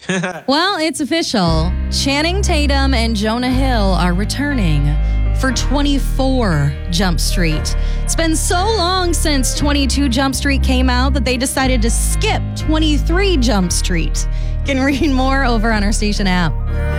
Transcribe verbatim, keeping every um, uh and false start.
Well, it's official. Channing Tatum and Jonah Hill are returning for twenty-four Jump Street. It's been so long since twenty-two Jump Street came out that they decided to skip twenty-three Jump Street. You can read more over on our station app.